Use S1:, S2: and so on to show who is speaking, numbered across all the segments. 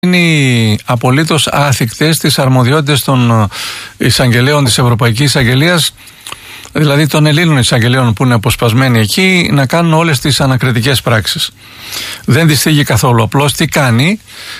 S1: είναι απολύτως άθικτες τις αρμοδιότητες των εισαγγελέων της Ευρωπαϊκής Εισαγγελίας, δηλαδή των Ελλήνων εισαγγελέων που είναι αποσπασμένοι εκεί, να κάνουν όλες τις ανακριτικές πράξεις. Δεν τις θίγει καθόλου. Απλώς τι κάνει,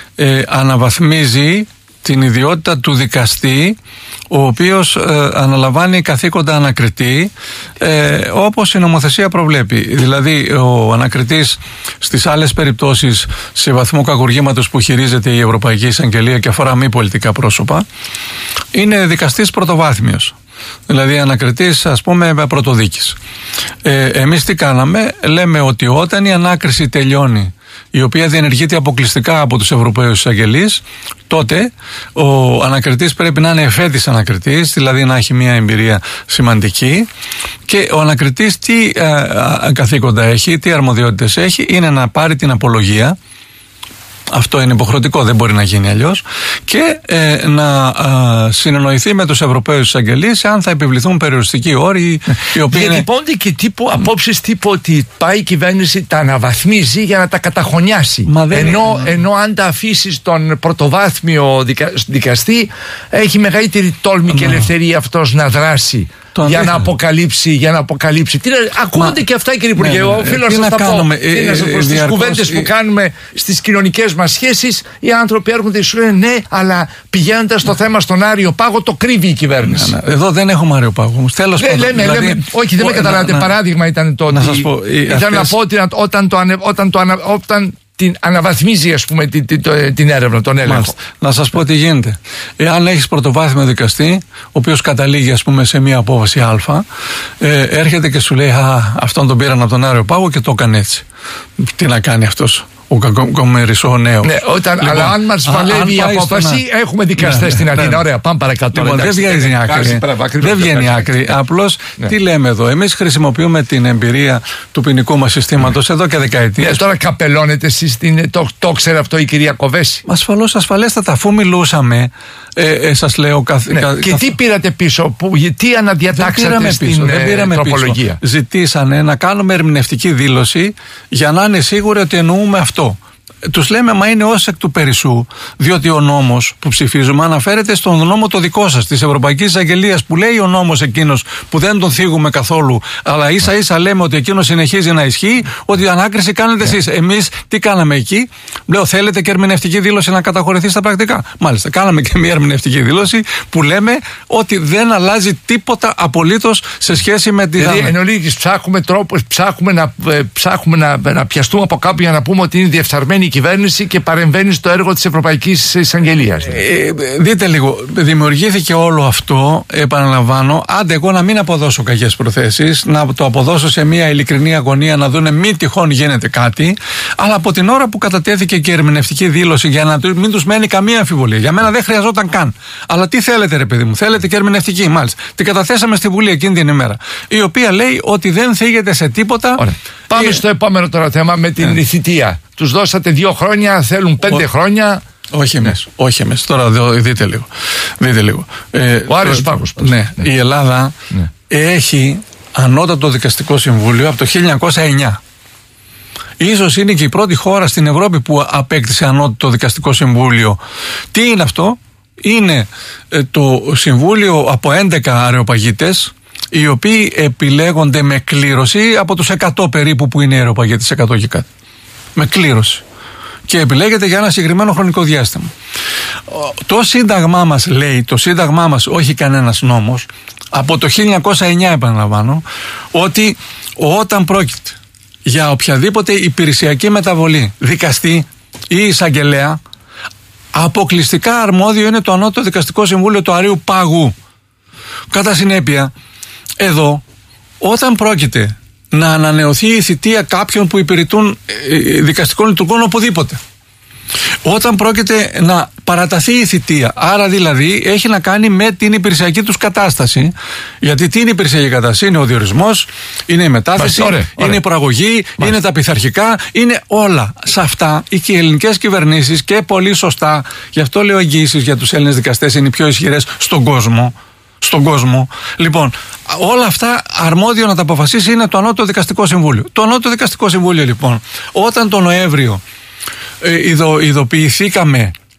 S1: αναβαθμίζει την ιδιότητα του δικαστή, ο οποίος αναλαμβάνει καθήκοντα ανακριτή, όπως η νομοθεσία προβλέπει. Δηλαδή ο ανακριτής στις άλλες περιπτώσεις σε βαθμό κακουργήματος που χειρίζεται η Ευρωπαϊκή Εισαγγελία και αφορά μη πολιτικά πρόσωπα, είναι δικαστής πρωτοβάθμιος. Δηλαδή ανακριτής, ας πούμε, πρωτοδίκης. Εμείς τι κάναμε? Λέμε ότι όταν η ανάκριση τελειώνει, η οποία διενεργείται αποκλειστικά από τους Ευρωπαίους εισαγγελείς, τότε ο ανακριτής πρέπει να είναι εφέτης ανακριτής, δηλαδή να έχει μια εμπειρία σημαντική, και ο ανακριτής τι καθήκοντα έχει, τι αρμοδιότητες έχει? Είναι να πάρει την απολογία. Αυτό είναι υποχρεωτικό, δεν μπορεί να γίνει αλλιώς, και να συνεννοηθεί με τους Ευρωπαίους εισαγγελείς αν θα επιβληθούν περιοριστικοί όροι, οι οποίοι
S2: διατυπώνται και απόψεις τύπου ότι πάει η κυβέρνηση, τα αναβαθμίζει για να τα καταχωνιάσει. Ενώ αν τα αφήσεις τον πρωτοβάθμιο δικαστή, έχει μεγαλύτερη τόλμη και ελευθερία αυτός να δράσει. Για να αποκαλύψει. Ακούγονται και αυτά, κύριε Υπουργέ. Οφείλω να σας τα πω. Στις κουβέντες που κάνουμε στις κοινωνικές μας σχέσεις, οι άνθρωποι έρχονται και σου λένε ναι, αλλά πηγαίνοντας στο θέμα στον Άριο Πάγο, το κρύβει η κυβέρνηση.
S1: Εδώ δεν έχουμε Άριο Πάγο.
S2: Όχι, δεν με καταλάβατε. Παράδειγμα ήταν το ότι. Ήθελα να πω ότι όταν την αναβαθμίζει, ας πούμε, την έρευνα, τον έλεγχο. Μάλιστα. Να σας πω τι γίνεται. Εάν έχεις πρωτοβάθμιο δικαστή, ο οποίος καταλήγει, ας πούμε, σε μια απόφαση Α, έρχεται και σου λέει αυτόν τον πήραν από τον Άριο Πάγο και το έκανε έτσι. Τι να κάνει αυτός ο κακομερισσό νέος? Ναι, αλλά αν μας βαλεύει η απόφαση, έχουμε δικαστές στην Αθήνα. Ωραία, πάμε παρακάτω.
S1: Λοιπόν, δεν βγαίνει άκρη. Απλώς τι λέμε εδώ? Εμείς χρησιμοποιούμε την εμπειρία του ποινικού μας συστήματος εδώ και δεκαετίες.
S2: Τώρα καπελώνετε εσείς, το ξέρει αυτό η κυρία Κοβέση?
S1: Ασφαλέστατα, αφού μιλούσαμε, σας λέω.
S2: Και τι πήρατε πίσω, τι αναδιατάξατε στην τροπολογία?
S1: Ζητήσανε να κάνουμε ερμηνευτική δήλωση για να είναι σίγουροι ότι εννοούμε αυτό. Τους λέμε, μα είναι ως εκ του περισσού, διότι ο νόμος που ψηφίζουμε αναφέρεται στον νόμο το δικό σας, της Ευρωπαϊκής Εισαγγελίας, που λέει ο νόμος εκείνος που δεν τον θίγουμε καθόλου, αλλά ίσα ίσα λέμε ότι εκείνος συνεχίζει να ισχύει, ότι η ανάκριση κάνετε εσείς. Εμείς τι κάναμε εκεί? Λέω, θέλετε και ερμηνευτική δήλωση να καταχωρηθεί στα πρακτικά? Μάλιστα, κάναμε και μια ερμηνευτική δήλωση που λέμε ότι δεν αλλάζει τίποτα απολύτως σε σχέση με τη
S2: δηλαδή, εν ολίγης ψάχνουμε τρόπους, ψάχνουμε να πιαστούμε από κάπου για να πούμε ότι είναι διεφθαρμένη κυβέρνηση και παρεμβαίνει στο έργο της Ευρωπαϊκής Εισαγγελίας.
S1: Δείτε λίγο, δημιουργήθηκε όλο αυτό, επαναλαμβάνω, άντε εγώ να μην αποδώσω κακές προθέσεις, να το αποδώσω σε μια ειλικρινή αγωνία, να δούνε μη τυχόν γίνεται κάτι, αλλά από την ώρα που κατατέθηκε και η ερμηνευτική δήλωση, για να μην τους μένει καμία αμφιβολία, για μένα δεν χρειαζόταν καν. Αλλά τι θέλετε, ρε παιδί μου? Θέλετε και ερμηνευτική? Μάλιστα. Την καταθέσαμε στη Βουλή εκείνη την ημέρα, η οποία λέει ότι δεν θίγεται σε τίποτα.
S2: Ωραία. Πάμε στο επόμενο τώρα θέμα με την θητεία. Τους δώσατε 2 χρόνια, θέλουν 5 χρόνια.
S1: Όχι εμείς. Τώρα δείτε λίγο.
S2: Ο Άριος Πάγος.
S1: Ναι. Η Ελλάδα έχει ανώτατο δικαστικό συμβούλιο από το 1909. Ίσως είναι και η πρώτη χώρα στην Ευρώπη που απέκτησε ανώτατο δικαστικό συμβούλιο. Τι είναι αυτό? Είναι το συμβούλιο από 11 αεροπαγίτες, οι οποίοι επιλέγονται με κλήρωση από τους 100 περίπου που είναι αεροπαγίτες, 100 και κάτι. Με κλήρωση. Και επιλέγεται για ένα συγκεκριμένο χρονικό διάστημα. Το Σύνταγμά μας λέει, το Σύνταγμά μας, όχι κανένας νόμος, από το 1909 επαναλαμβάνω, ότι όταν πρόκειται για οποιαδήποτε υπηρεσιακή μεταβολή, δικαστή ή εισαγγελέα, αποκλειστικά αρμόδιο είναι το Ανώτατο Δικαστικό Συμβούλιο του Αρείου Πάγου. Κατά συνέπεια, εδώ, όταν πρόκειται να ανανεωθεί η θητεία κάποιων που υπηρετούν δικαστικών λειτουργών οπουδήποτε, όταν πρόκειται να παραταθεί η θητεία, άρα δηλαδή έχει να κάνει με την υπηρεσιακή τους κατάσταση, γιατί τι είναι η υπηρεσιακή κατάσταση? Είναι ο διορισμός, είναι η μετάθεση, είναι η προαγωγή, είναι τα πειθαρχικά, είναι όλα. Σε αυτά οι ελληνικές κυβερνήσεις, και πολύ σωστά, γι' αυτό λέω εγγύησεις για τους Έλληνες δικαστές, είναι οι πιο ισχυρές στον κόσμο. Λοιπόν, όλα αυτά αρμόδιο να τα αποφασίσει είναι το Ανώτατο Δικαστικό Συμβούλιο. Το Ανώτατο Δικαστικό Συμβούλιο, λοιπόν, όταν τον Νοέμβριο ειδοποιηθήκαμε